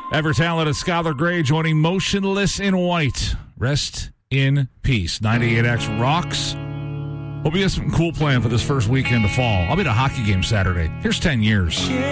Ever talented Skylar Gray joining Motionless in White. Rest in peace. 98X rocks. Hope you have some cool plan for this first weekend of fall. I'll be at a hockey game Saturday. Here's 10 years.